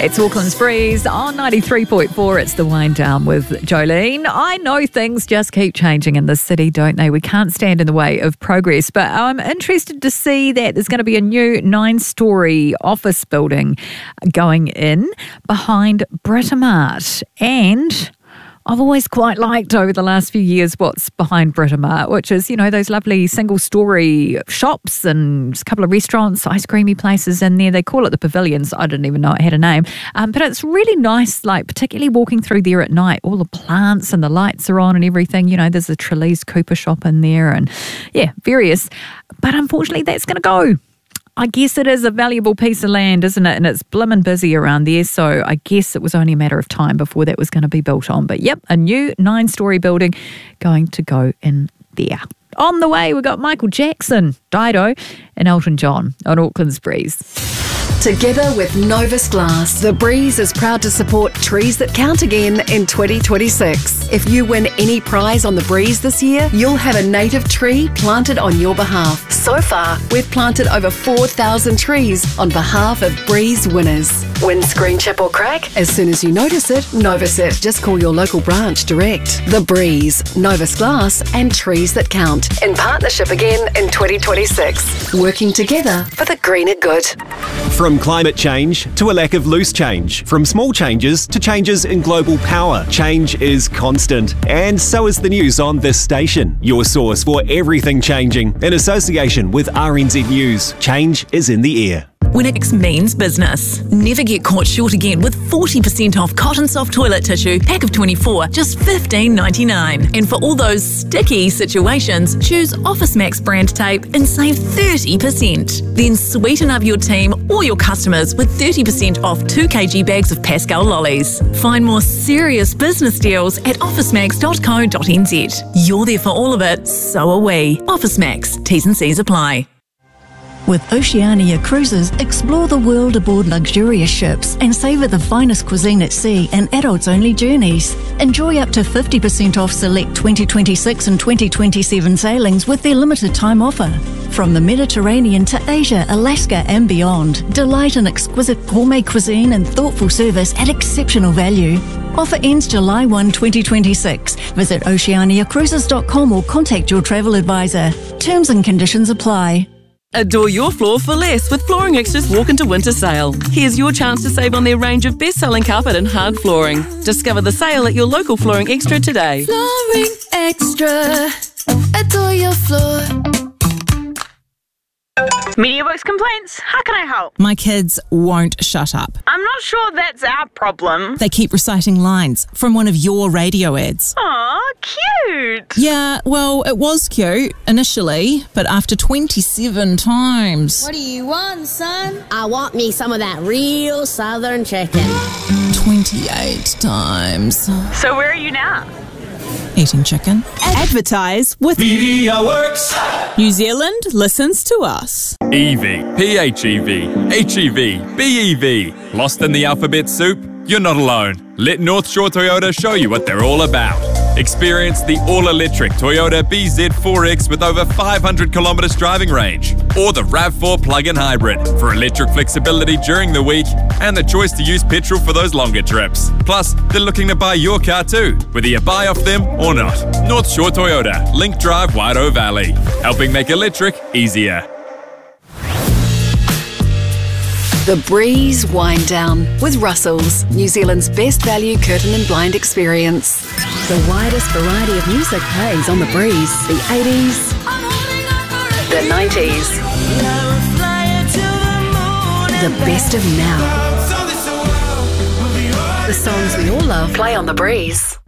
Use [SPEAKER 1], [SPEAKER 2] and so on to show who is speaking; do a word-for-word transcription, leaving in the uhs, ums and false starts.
[SPEAKER 1] It's Auckland's Breeze on ninety-three point four. It's the wind down with Jolene. I know things just keep changing in this city, don't they? We can't stand in the way of progress, but I'm interested to see that there's going to be a new nine-storey office building going in behind Britomart. And I've always quite liked over the last few years what's behind Britomart, which is, you know, those lovely single-storey shops and a couple of restaurants, ice creamy places in there. They call it the pavilions. I didn't even know it had a name. Um, but it's really nice, like particularly walking through there at night. All the plants and the lights are on and everything. You know, there's a Trelise Cooper shop in there and, yeah, various. But unfortunately, that's going to go. I guess it is a valuable piece of land, isn't it? And it's blimmin' busy around there. So I guess it was only a matter of time before that was going to be built on. But yep, a new nine-storey building going to go in there. On the way, we've got Michael Jackson, Dido, and Elton John on Auckland's Breeze.
[SPEAKER 2] Together with Novus Glass, The Breeze is proud to support Trees That Count again in twenty twenty-six. If you win any prize on The Breeze this year, you'll have a native tree planted on your behalf. So far, we've planted over four thousand trees on behalf of Breeze winners. Windscreen chip or crack? As soon as you notice it, Novus it. Just call your local branch direct. The Breeze, Novus Glass and Trees That Count. In partnership again in twenty twenty-six. Working together for the greener good.
[SPEAKER 3] From climate change to a lack of loose change, from small changes to changes in global power, change is constant. And so is the news on this station, your source for everything changing. In association with R N Z News, change is in the air.
[SPEAKER 4] Winix means business. Never get caught short again with forty percent off cotton soft toilet tissue, pack of twenty-four, just fifteen ninety-nine. And for all those sticky situations, choose OfficeMax brand tape and save thirty percent. Then sweeten up your team or your customers with thirty percent off two kilogram bags of Pascal lollies. Find more serious business deals at officemax dot co dot n z. You're there for all of it, so are we. OfficeMax, T's and C's apply.
[SPEAKER 5] With Oceania Cruises, explore the world aboard luxurious ships and savour the finest cuisine at sea and adults-only journeys. Enjoy up to fifty percent off select twenty twenty-six and twenty twenty-seven sailings with their limited time offer. From the Mediterranean to Asia, Alaska and beyond, delight in exquisite gourmet cuisine and thoughtful service at exceptional value. Offer ends July first, twenty twenty-six. Visit oceania cruises dot com or contact your travel advisor. Terms and conditions apply.
[SPEAKER 6] Adore your floor for less with Flooring Extra's Walk into Winter sale. Here's your chance to save on their range of best-selling carpet and hard flooring. Discover the sale at your local Flooring Extra today.
[SPEAKER 7] Flooring Extra. Adore your floor.
[SPEAKER 8] MediaWorks complaints. How can I help?
[SPEAKER 9] My kids won't shut up.
[SPEAKER 8] I'm not sure that's our problem.
[SPEAKER 9] They keep reciting lines from one of your radio ads.
[SPEAKER 8] Aw, cute.
[SPEAKER 9] Yeah, well, it was cute initially, but after twenty-seven times.
[SPEAKER 7] What do you want, son? I want me some of that real southern chicken.
[SPEAKER 9] twenty-eight times.
[SPEAKER 8] So where are you now?
[SPEAKER 9] Eating chicken.
[SPEAKER 10] Advertise with
[SPEAKER 11] MediaWorks.
[SPEAKER 10] New Zealand listens to us.
[SPEAKER 11] E V, P H E V, H E V, B E V. Lost in the alphabet soup? You're not alone. Let North Shore Toyota show you what they're all about. Experience the all-electric Toyota B Z four X with over five hundred kilometres driving range, or the RAV four plug-in hybrid for electric flexibility during the week and the choice to use petrol for those longer trips. Plus, they're looking to buy your car too, whether you buy off them or not. North Shore Toyota, Link Drive, Wairoa Valley, helping make electric easier.
[SPEAKER 2] The Breeze Wind Down with Russell's, New Zealand's best value curtain and blind experience. The widest variety of music plays on The Breeze. The eighties, the nineties, the best of now. The songs we all love play on The Breeze.